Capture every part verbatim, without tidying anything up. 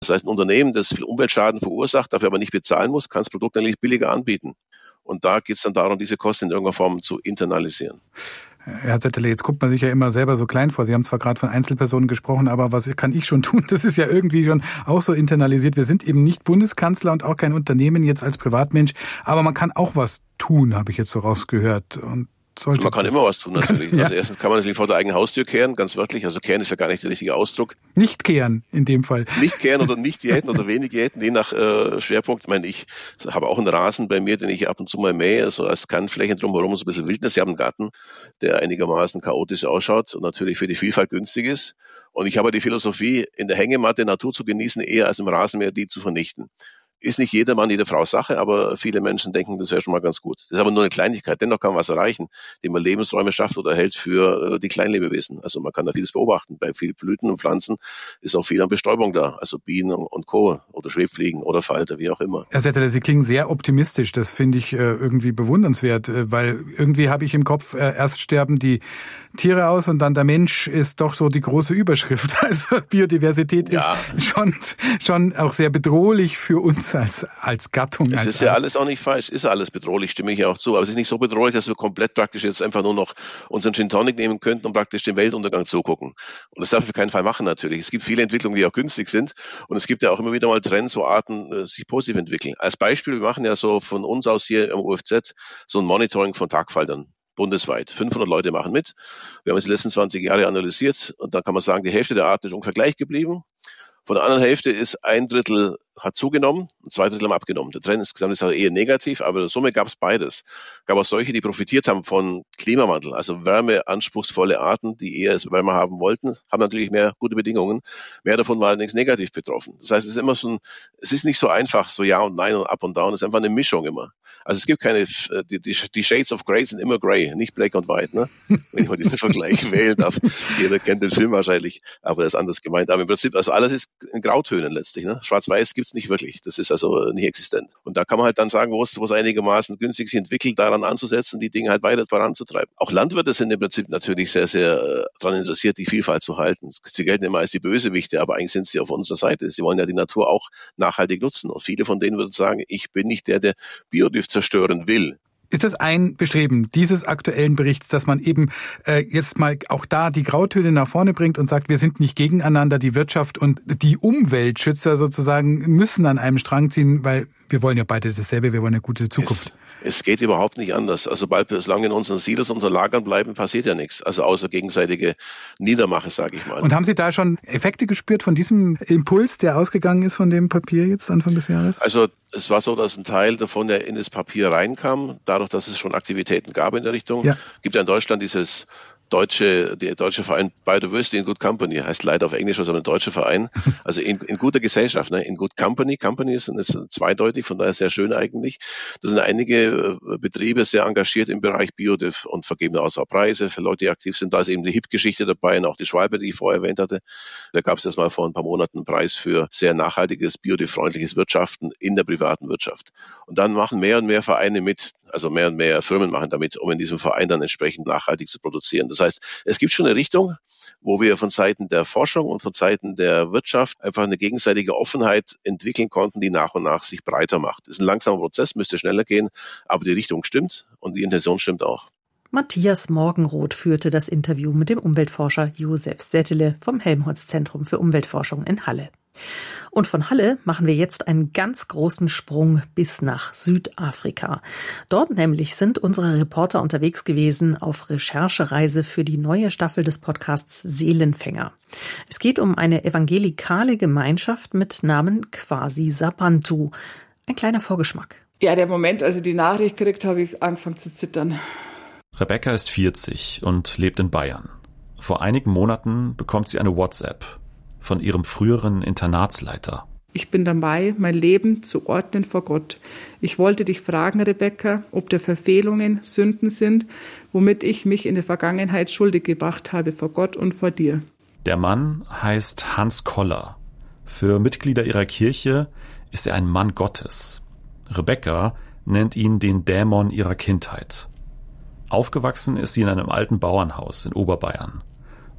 Das heißt, ein Unternehmen, das viel Umweltschaden verursacht, dafür aber nicht bezahlen muss, kann das Produkt eigentlich billiger anbieten. Und da geht es dann darum, diese Kosten in irgendeiner Form zu internalisieren. Herr Zettele, jetzt guckt man sich ja immer selber so klein vor. Sie haben zwar gerade von Einzelpersonen gesprochen, aber was kann ich schon tun? Das ist ja irgendwie schon auch so internalisiert. Wir sind eben nicht Bundeskanzler und auch kein Unternehmen jetzt als Privatmensch, aber man kann auch was tun, habe ich jetzt so rausgehört. Und sollte man kann immer was tun, natürlich. Ja. Also erstens kann man natürlich vor der eigenen Haustür kehren, ganz wörtlich. Also kehren ist ja gar nicht der richtige Ausdruck. Nicht kehren in dem Fall. Nicht kehren oder nicht jäten oder wenig jäten, je nach äh, Schwerpunkt. Ich meine, ich habe auch einen Rasen bei mir, den ich ab und zu mal mähe, so als Kannflächen drumherum, so ein bisschen Wildnis. Ich habe einen Garten, der einigermaßen chaotisch ausschaut und natürlich für die Vielfalt günstig ist. Und ich habe die Philosophie, in der Hängematte Natur zu genießen, eher als im Rasenmäher die zu vernichten. Ist nicht jedermann, jede Frau Sache, aber viele Menschen denken, das wäre schon mal ganz gut. Das ist aber nur eine Kleinigkeit. Dennoch kann man was erreichen, indem man Lebensräume schafft oder erhält für die Kleinlebewesen. Also man kann da vieles beobachten. Bei vielen Blüten und Pflanzen ist auch viel an Bestäubung da. Also Bienen und Co. oder Schwebfliegen oder Falter, wie auch immer. Herr Zettele, Sie klingen sehr optimistisch. Das finde ich äh, irgendwie bewundernswert, äh, weil irgendwie habe ich im Kopf, äh, erst sterben die Tiere aus und dann der Mensch ist doch so die große Überschrift. Also Biodiversität ja. ist schon, schon auch sehr bedrohlich für uns als, als Gattung. Es als ist ja alles auch nicht falsch, ist ja alles bedrohlich, stimme ich ja auch zu. Aber es ist nicht so bedrohlich, dass wir komplett praktisch jetzt einfach nur noch unseren Gin Tonic nehmen könnten und praktisch dem Weltuntergang zugucken. Und das darf auf keinen Fall machen natürlich. Es gibt viele Entwicklungen, die auch günstig sind. Und es gibt ja auch immer wieder mal Trends, wo Arten äh, sich positiv entwickeln. Als Beispiel, wir machen ja so von uns aus hier am U F Z so ein Monitoring von Tagfaltern. Bundesweit. fünfhundert Leute machen mit. Wir haben es die letzten zwanzig Jahre analysiert und da kann man sagen, die Hälfte der Arten ist ungefähr gleich geblieben. Von der anderen Hälfte ist ein Drittel hat zugenommen und zwei Drittel haben abgenommen. Der Trend insgesamt ist auch eher negativ, aber in der Summe gab es beides. Es gab auch solche, die profitiert haben von Klimawandel, also wärmeanspruchsvolle Arten, die eher es wärmer haben wollten, haben natürlich mehr gute Bedingungen. Mehr davon waren allerdings negativ betroffen. Das heißt, es ist immer so ein, es ist nicht so einfach, so Ja und Nein und Up und Down, es ist einfach eine Mischung immer. Also es gibt keine, die, die, die Shades of Grey sind immer Grey, nicht Black und White, ne? Wenn ich mal diesen Vergleich wählen darf. Jeder kennt den Film wahrscheinlich, aber das ist anders gemeint. Aber im Prinzip, also alles ist in Grautönen letztlich, ne? Schwarz-Weiß gibt's nicht wirklich. Das ist also nicht existent. Und da kann man halt dann sagen, wo es, wo es einigermaßen günstig sich entwickelt, daran anzusetzen, die Dinge halt weiter voranzutreiben. Auch Landwirte sind im Prinzip natürlich sehr, sehr äh, daran interessiert, die Vielfalt zu halten. Sie gelten immer als die Bösewichte, aber eigentlich sind sie auf unserer Seite. Sie wollen ja die Natur auch nachhaltig nutzen. Und viele von denen würden sagen, ich bin nicht der, der Biodiversität zerstören will. Ist das ein Bestreben dieses aktuellen Berichts, dass man eben äh, jetzt mal auch da die Grautöne nach vorne bringt und sagt, wir sind nicht gegeneinander, die Wirtschaft und die Umweltschützer sozusagen müssen an einem Strang ziehen, weil wir wollen ja beide dasselbe, wir wollen eine gute Zukunft. Es Es geht überhaupt nicht anders. Also sobald wir, solange in unseren Silos, unseren Lagern bleiben, passiert ja nichts. Also außer gegenseitige Niedermache, sage ich mal. Und haben Sie da schon Effekte gespürt von diesem Impuls, der ausgegangen ist von dem Papier jetzt Anfang des Jahres? Also es war so, dass ein Teil davon ja in das Papier reinkam, dadurch, dass es schon Aktivitäten gab in der Richtung. Ja. Gibt ja in Deutschland dieses deutsche, der deutsche Verein Biodiversity in Good Company, heißt leider auf Englisch, also ein deutscher Verein, also in, in guter Gesellschaft, ne? In Good Company, Company ist, ist zweideutig, von daher sehr schön eigentlich. Da sind einige Betriebe sehr engagiert im Bereich Biodiv und vergeben auch Preise für Leute, die aktiv sind. Da ist eben die H I P-Geschichte dabei und auch die Schwalbe, die ich vorher erwähnt hatte. Da gab es erst mal vor ein paar Monaten einen Preis für sehr nachhaltiges, biodiv-freundliches Wirtschaften in der privaten Wirtschaft. Und dann machen mehr und mehr Vereine mit, also mehr und mehr Firmen machen damit, um in diesem Verein dann entsprechend nachhaltig zu produzieren. Das heißt, es gibt schon eine Richtung, wo wir von Seiten der Forschung und von Seiten der Wirtschaft einfach eine gegenseitige Offenheit entwickeln konnten, die nach und nach sich breiter macht. Das ist ein langsamer Prozess, müsste schneller gehen, aber die Richtung stimmt und die Intention stimmt auch. Matthias Morgenroth führte das Interview mit dem Umweltforscher Josef Zettele vom Helmholtz-Zentrum für Umweltforschung in Halle. Und von Halle machen wir jetzt einen ganz großen Sprung bis nach Südafrika. Dort nämlich sind unsere Reporter unterwegs gewesen auf Recherchereise für die neue Staffel des Podcasts Seelenfänger. Es geht um eine evangelikale Gemeinschaft mit Namen Kwasi-Sabantu. Ein kleiner Vorgeschmack. Ja, der Moment, als ich die Nachricht gekriegt habe, ich angefangen zu zittern. Rebecca ist vierzig und lebt in Bayern. Vor einigen Monaten bekommt sie eine WhatsApp von ihrem früheren Internatsleiter. Ich bin dabei, mein Leben zu ordnen vor Gott. Ich wollte dich fragen, Rebecca, ob da Verfehlungen, Sünden sind, womit ich mich in der Vergangenheit schuldig gemacht habe vor Gott und vor dir. Der Mann heißt Hans Koller. Für Mitglieder ihrer Kirche ist er ein Mann Gottes. Rebecca nennt ihn den Dämon ihrer Kindheit. Aufgewachsen ist sie in einem alten Bauernhaus in Oberbayern.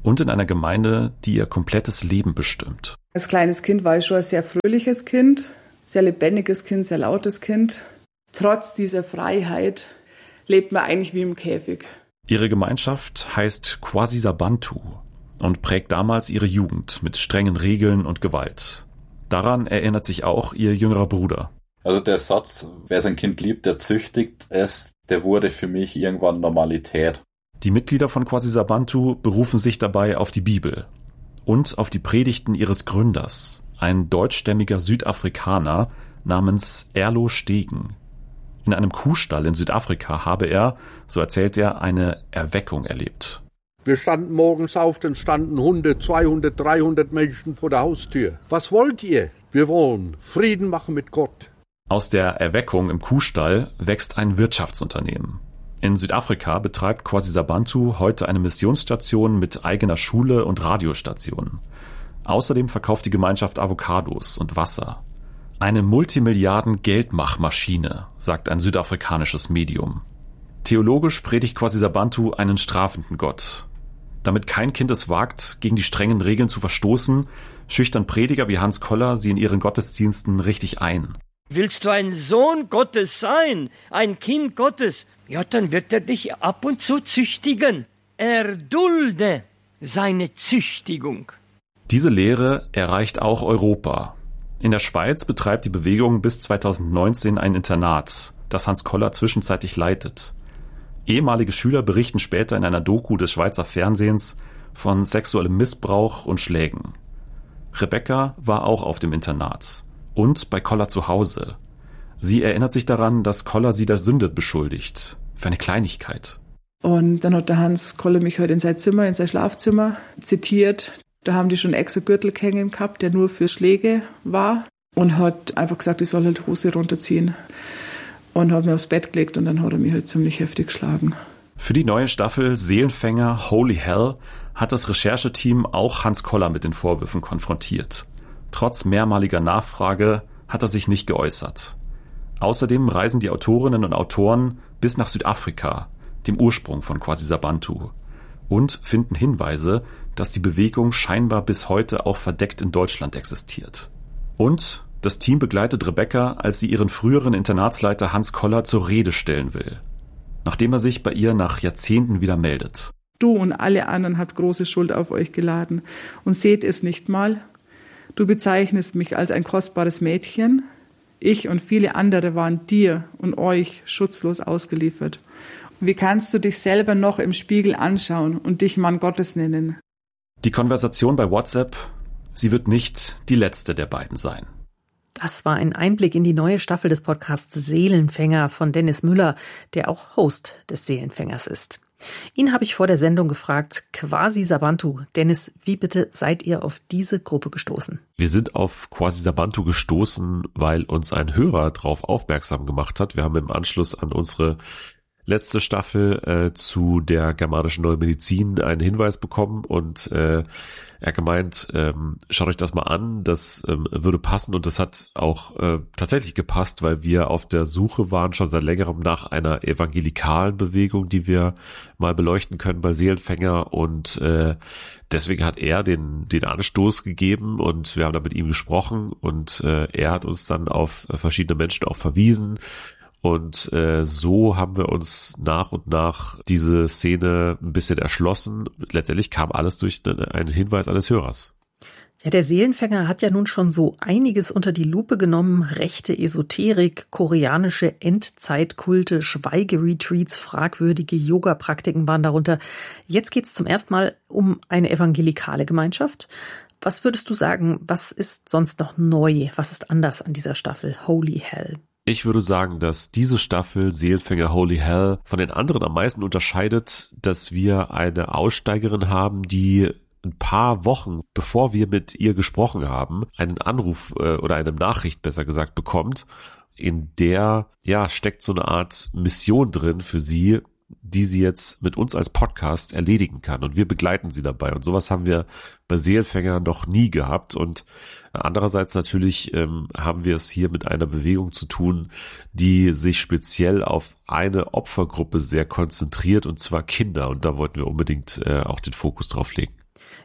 und in einer Gemeinde, die ihr komplettes Leben bestimmt. Als kleines Kind war ich schon ein sehr fröhliches Kind, sehr lebendiges Kind, sehr lautes Kind. Trotz dieser Freiheit lebt man eigentlich wie im Käfig. Ihre Gemeinschaft heißt Kwasisabantu und prägt damals ihre Jugend mit strengen Regeln und Gewalt. Daran erinnert sich auch ihr jüngerer Bruder. Also der Satz, wer sein Kind liebt, der züchtigt es, der wurde für mich irgendwann Normalität. Die Mitglieder von Kwasisabantu berufen sich dabei auf die Bibel und auf die Predigten ihres Gründers, ein deutschstämmiger Südafrikaner namens Erlo Stegen. In einem Kuhstall in Südafrika habe er, so erzählt er, eine Erweckung erlebt. Wir standen morgens auf, dann standen hundert, zweihundert, dreihundert Menschen vor der Haustür. Was wollt ihr? Wir wollen Frieden machen mit Gott. Aus der Erweckung im Kuhstall wächst ein Wirtschaftsunternehmen. In Südafrika betreibt Kwasisabantu heute eine Missionsstation mit eigener Schule und Radiostation. Außerdem verkauft die Gemeinschaft Avocados und Wasser. Eine Multimilliarden-Geldmachmaschine, sagt ein südafrikanisches Medium. Theologisch predigt Kwasisabantu einen strafenden Gott. Damit kein Kind es wagt, gegen die strengen Regeln zu verstoßen, schüchtern Prediger wie Hans Koller sie in ihren Gottesdiensten richtig ein. Willst du ein Sohn Gottes sein, ein Kind Gottes, ja, dann wird er dich ab und zu züchtigen. Erdulde seine Züchtigung. Diese Lehre erreicht auch Europa. In der Schweiz betreibt die Bewegung bis zweitausendneunzehn ein Internat, das Hans Koller zwischenzeitlich leitet. Ehemalige Schüler berichten später in einer Doku des Schweizer Fernsehens von sexuellem Missbrauch und Schlägen. Rebecca war auch auf dem Internat und bei Koller zu Hause. Sie erinnert sich daran, dass Koller sie der Sünde beschuldigt. Für eine Kleinigkeit. Und dann hat der Hans Koller mich heute in sein Zimmer, in sein Schlafzimmer zitiert. Da haben die schon extra Gürtel hängen gehabt, der nur für Schläge war. Und hat einfach gesagt, ich soll halt Hose runterziehen. Und hat mir aufs Bett gelegt und dann hat er mich halt ziemlich heftig geschlagen. Für die neue Staffel Seelenfänger Holy Hell hat das Rechercheteam auch Hans Koller mit den Vorwürfen konfrontiert. Trotz mehrmaliger Nachfrage hat er sich nicht geäußert. Außerdem reisen die Autorinnen und Autoren bis nach Südafrika, dem Ursprung von Kwasisabantu, und finden Hinweise, dass die Bewegung scheinbar bis heute auch verdeckt in Deutschland existiert. Und das Team begleitet Rebecca, als sie ihren früheren Internatsleiter Hans Koller zur Rede stellen will, nachdem er sich bei ihr nach Jahrzehnten wieder meldet. Du und alle anderen habt große Schuld auf euch geladen und seht es nicht mal. Du bezeichnest mich als ein kostbares Mädchen. Ich und viele andere waren dir und euch schutzlos ausgeliefert. Wie kannst du dich selber noch im Spiegel anschauen und dich Mann Gottes nennen? Die Konversation bei WhatsApp, sie wird nicht die letzte der beiden sein. Das war ein Einblick in die neue Staffel des Podcasts Seelenfänger von Dennis Müller, der auch Host des Seelenfängers ist. Ihn habe ich vor der Sendung gefragt, Kwasisabantu. Dennis, wie bitte seid ihr auf diese Gruppe gestoßen? Wir sind auf Kwasisabantu gestoßen, weil uns ein Hörer darauf aufmerksam gemacht hat. Wir haben im Anschluss an unsere letzte Staffel äh, zu der germanischen Neuen Medizin einen Hinweis bekommen und äh, er gemeint, ähm, schaut euch das mal an, das ähm, würde passen, und das hat auch äh, tatsächlich gepasst, weil wir auf der Suche waren schon seit längerem nach einer evangelikalen Bewegung, die wir mal beleuchten können bei Seelenfänger, und äh, deswegen hat er den den Anstoß gegeben und wir haben dann mit ihm gesprochen und äh, er hat uns dann auf äh, verschiedene Menschen auch verwiesen. Und äh, so haben wir uns nach und nach diese Szene ein bisschen erschlossen. Letztendlich kam alles durch einen Hinweis eines Hörers. Ja, der Seelenfänger hat ja nun schon so einiges unter die Lupe genommen. Rechte Esoterik, koreanische Endzeitkulte, Schweigeretreats, fragwürdige Yoga-Praktiken waren darunter. Jetzt geht's zum ersten Mal um eine evangelikale Gemeinschaft. Was würdest du sagen, was ist sonst noch neu? Was ist anders an dieser Staffel Holy Hell? Ich würde sagen, dass diese Staffel Seelenfänger Holy Hell von den anderen am meisten unterscheidet, dass wir eine Aussteigerin haben, die ein paar Wochen, bevor wir mit ihr gesprochen haben, einen Anruf äh, oder eine Nachricht, besser gesagt, bekommt, in der ja steckt so eine Art Mission drin für sie, die sie jetzt mit uns als Podcast erledigen kann, und wir begleiten sie dabei, und sowas haben wir bei Seelenfänger noch nie gehabt. Und andererseits natürlich ähm, haben wir es hier mit einer Bewegung zu tun, die sich speziell auf eine Opfergruppe sehr konzentriert, und zwar Kinder, und da wollten wir unbedingt äh, auch den Fokus drauf legen.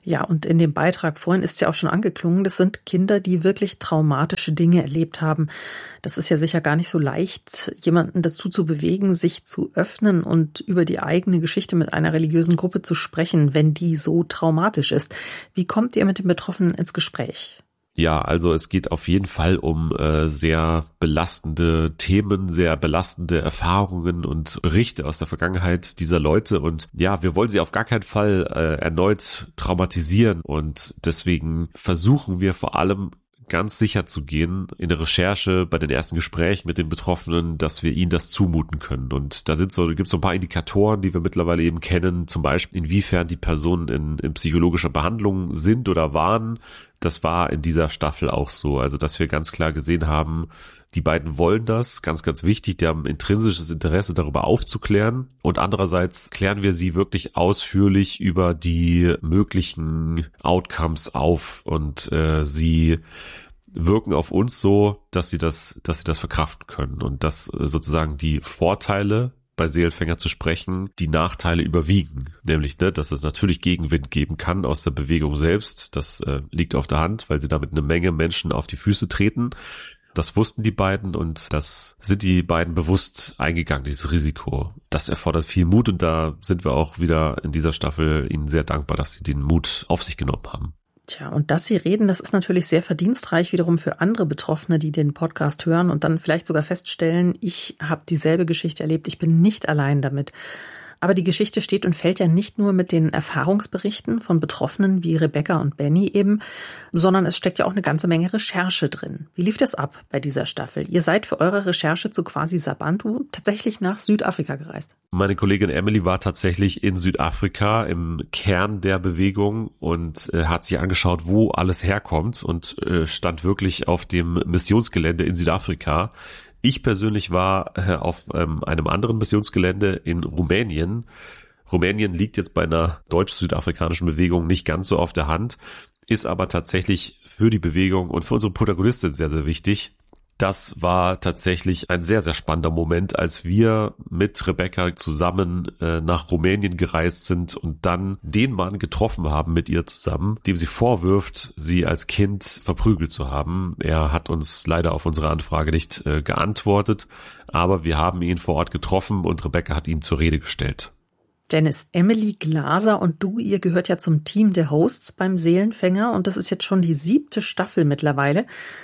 Ja, und in dem Beitrag vorhin ist ja auch schon angeklungen, das sind Kinder, die wirklich traumatische Dinge erlebt haben. Das ist ja sicher gar nicht so leicht, jemanden dazu zu bewegen, sich zu öffnen und über die eigene Geschichte mit einer religiösen Gruppe zu sprechen, wenn die so traumatisch ist. Wie kommt ihr mit den Betroffenen ins Gespräch? Ja, also es geht auf jeden Fall um äh, sehr belastende Themen, sehr belastende Erfahrungen und Berichte aus der Vergangenheit dieser Leute. Und ja, wir wollen sie auf gar keinen Fall äh, erneut traumatisieren. Und deswegen versuchen wir vor allem ganz sicher zu gehen in der Recherche, bei den ersten Gesprächen mit den Betroffenen, dass wir ihnen das zumuten können. Und da sind so, gibt es so ein paar Indikatoren, die wir mittlerweile eben kennen, zum Beispiel inwiefern die Personen in, in psychologischer Behandlung sind oder waren. Das war in dieser Staffel auch so. Also, dass wir ganz klar gesehen haben, die beiden wollen das, ganz, ganz wichtig. Die haben intrinsisches Interesse, darüber aufzuklären. Und andererseits klären wir sie wirklich ausführlich über die möglichen Outcomes auf. Und äh, sie wirken auf uns so, dass sie das, dass sie das verkraften können. Und dass sozusagen die Vorteile, bei Seelenfänger zu sprechen, die Nachteile überwiegen. Nämlich, ne, dass es natürlich Gegenwind geben kann aus der Bewegung selbst. Das äh, liegt auf der Hand, weil sie damit eine Menge Menschen auf die Füße treten. Das wussten die beiden und das sind die beiden bewusst eingegangen, dieses Risiko. Das erfordert viel Mut und da sind wir auch wieder in dieser Staffel ihnen sehr dankbar, dass sie den Mut auf sich genommen haben. Tja, und dass Sie reden, das ist natürlich sehr verdienstreich wiederum für andere Betroffene, die den Podcast hören und dann vielleicht sogar feststellen, ich habe dieselbe Geschichte erlebt, ich bin nicht allein damit. Aber die Geschichte steht und fällt ja nicht nur mit den Erfahrungsberichten von Betroffenen wie Rebecca und Benny eben, sondern es steckt ja auch eine ganze Menge Recherche drin. Wie lief das ab bei dieser Staffel? Ihr seid für eure Recherche zu Kwasi Sabantu tatsächlich nach Südafrika gereist. Meine Kollegin Emily war tatsächlich in Südafrika im Kern der Bewegung und äh, hat sich angeschaut, wo alles herkommt und äh, stand wirklich auf dem Missionsgelände in Südafrika. Ich persönlich war äh, auf ähm, einem anderen Missionsgelände in Rumänien. Rumänien liegt jetzt bei einer deutsch-südafrikanischen Bewegung nicht ganz so auf der Hand, ist aber tatsächlich für die Bewegung und für unsere Protagonistin sehr, sehr wichtig. Das war tatsächlich ein sehr, sehr spannender Moment, als wir mit Rebecca zusammen äh, nach Rumänien gereist sind und dann den Mann getroffen haben mit ihr zusammen, dem sie vorwirft, sie als Kind verprügelt zu haben. Er hat uns leider auf unsere Anfrage nicht äh, geantwortet, aber wir haben ihn vor Ort getroffen und Rebecca hat ihn zur Rede gestellt. Dennis, Emily Glaser und du, ihr gehört ja zum Team der Hosts beim Seelenfänger und das ist jetzt schon die siebte Staffel mittlerweile.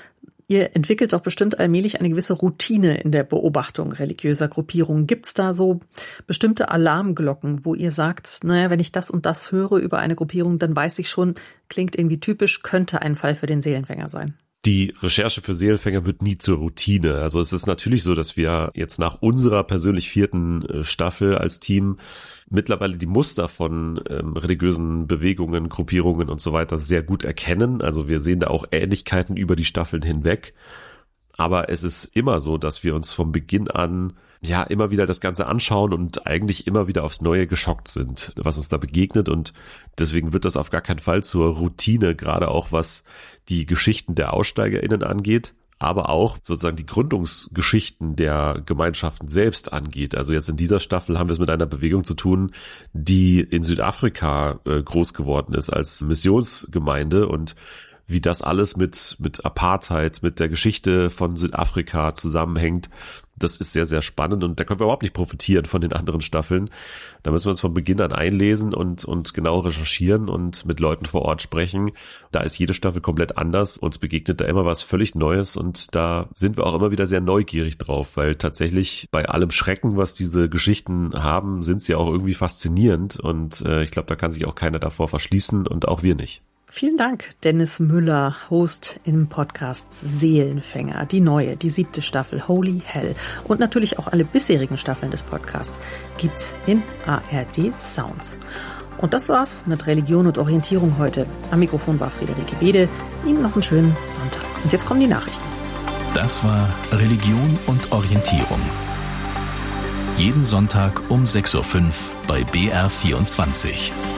Ihr entwickelt doch bestimmt allmählich eine gewisse Routine in der Beobachtung religiöser Gruppierungen. Gibt's da so bestimmte Alarmglocken, wo ihr sagt, naja, wenn ich das und das höre über eine Gruppierung, dann weiß ich schon, klingt irgendwie typisch, könnte ein Fall für den Seelenfänger sein? Die Recherche für Seelenfänger wird nie zur Routine. Also es ist natürlich so, dass wir jetzt nach unserer persönlich vierten Staffel als Team mittlerweile die Muster von ähm, religiösen Bewegungen, Gruppierungen und so weiter sehr gut erkennen. Also wir sehen da auch Ähnlichkeiten über die Staffeln hinweg. Aber es ist immer so, dass wir uns von Beginn an ja immer wieder das Ganze anschauen und eigentlich immer wieder aufs Neue geschockt sind, was uns da begegnet. Und deswegen wird das auf gar keinen Fall zur Routine, gerade auch was die Geschichten der AussteigerInnen angeht, aber auch sozusagen die Gründungsgeschichten der Gemeinschaften selbst angeht. Also jetzt in dieser Staffel haben wir es mit einer Bewegung zu tun, die in Südafrika äh, groß geworden ist als Missionsgemeinde und wie das alles mit mit Apartheid, mit der Geschichte von Südafrika zusammenhängt, das ist sehr, sehr spannend und da können wir überhaupt nicht profitieren von den anderen Staffeln. Da müssen wir uns von Beginn an einlesen und und genau recherchieren und mit Leuten vor Ort sprechen. Da ist jede Staffel komplett anders. Uns begegnet da immer was völlig Neues und da sind wir auch immer wieder sehr neugierig drauf, weil tatsächlich bei allem Schrecken, was diese Geschichten haben, sind sie auch irgendwie faszinierend und äh, ich glaube, da kann sich auch keiner davor verschließen und auch wir nicht. Vielen Dank, Dennis Müller, Host im Podcast Seelenfänger, die neue, die siebte Staffel Holy Hell und natürlich auch alle bisherigen Staffeln des Podcasts gibt's in A R D Sounds. Und das war's mit Religion und Orientierung heute. Am Mikrofon war Friederike Bede. Ihnen noch einen schönen Sonntag. Und jetzt kommen die Nachrichten. Das war Religion und Orientierung. Jeden Sonntag um sechs Uhr fünf bei B R vierundzwanzig.